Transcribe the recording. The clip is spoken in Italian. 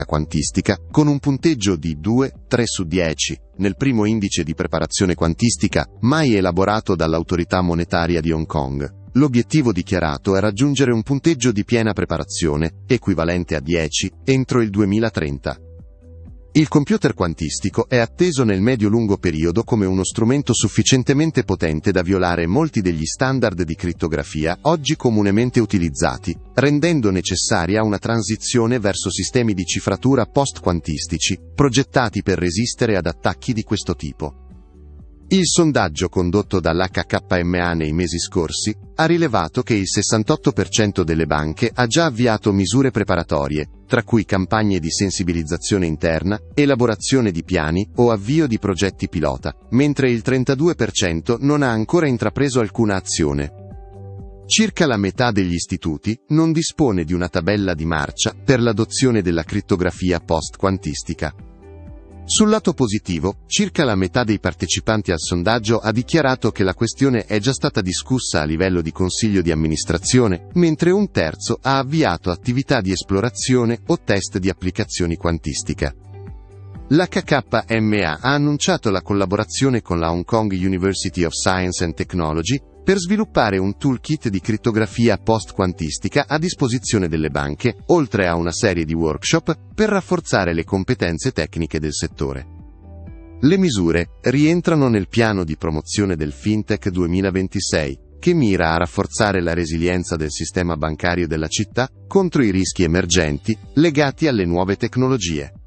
quantistica con un punteggio di 2,3 su 10 nel primo indice di preparazione quantistica mai elaborato dall'autorità monetaria di Hong Kong. L'obiettivo dichiarato è raggiungere un punteggio di piena preparazione, equivalente a 10, entro il 2030. Il computer quantistico è atteso nel medio-lungo periodo come uno strumento sufficientemente potente da violare molti degli standard di crittografia oggi comunemente utilizzati, rendendo necessaria una transizione verso sistemi di cifratura post-quantistici, progettati per resistere ad attacchi di questo tipo. Il sondaggio condotto dall'HKMA nei mesi scorsi ha rilevato che il 68% delle banche ha già avviato misure preparatorie, tra cui campagne di sensibilizzazione interna, elaborazione di piani o avvio di progetti pilota, mentre il 32% non ha ancora intrapreso alcuna azione. Circa la metà degli istituti non dispone di una tabella di marcia per l'adozione della crittografia post-quantistica. Sul lato positivo, circa la metà dei partecipanti al sondaggio ha dichiarato che la questione è già stata discussa a livello di consiglio di amministrazione, mentre un terzo ha avviato attività di esplorazione o test di applicazioni quantistica. L'HKMA ha annunciato la collaborazione con la Hong Kong University of Science and Technology per sviluppare un toolkit di crittografia post-quantistica a disposizione delle banche, oltre a una serie di workshop per rafforzare le competenze tecniche del settore. Le misure rientrano nel piano di promozione del FinTech 2026, che mira a rafforzare la resilienza del sistema bancario della città contro i rischi emergenti legati alle nuove tecnologie.